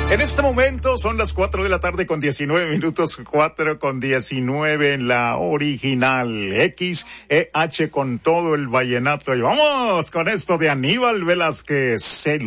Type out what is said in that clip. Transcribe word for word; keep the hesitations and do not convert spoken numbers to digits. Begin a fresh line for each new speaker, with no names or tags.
En este momento son las cuatro de la tarde con diecinueve minutos, cuatro con diecinueve en la original X E H con todo el vallenato. Y vamos con esto de Aníbal Velázquez, Celo.